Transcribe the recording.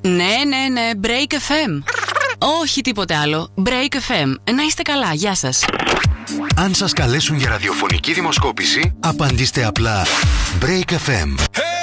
Ναι, Break FM. Όχι τίποτε άλλο. Break FM. Να είστε καλά, γεια σας. Αν σας καλέσουν για ραδιοφωνική δημοσκόπηση, απαντήστε απλά Break FM.